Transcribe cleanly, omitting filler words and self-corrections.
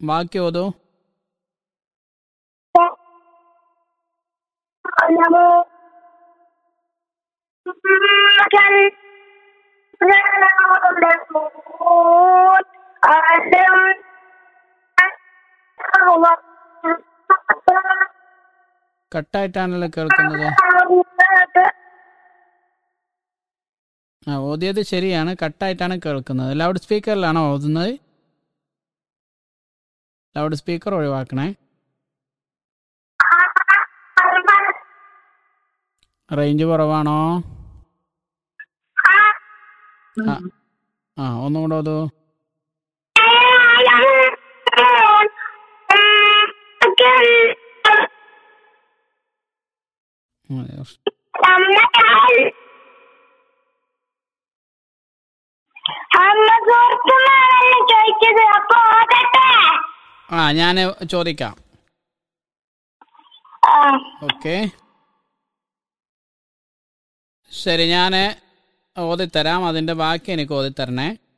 ബാക്കി ഓതോ. കട്ടായിട്ടാണല്ലോ കേൾക്കുന്നത്. ഓതിയത് ശരിയാണ്, കട്ടായിട്ടാണ് കേൾക്കുന്നത്. ലൗഡ് സ്പീക്കറിലാണോ ഓതുന്നത്? Loud speaker ഒഴിവാക്കണേ. റേഞ്ച് കുറവാണോ? ഒന്നും കൂടെ ഓതൂ. ഞാൻ ചോദിക്കാം. ഓക്കെ ശരി, ഞാൻ ഓതിത്തരാം. അതിൻ്റെ ബാക്കി എനിക്ക് ഓതിത്തരണേ.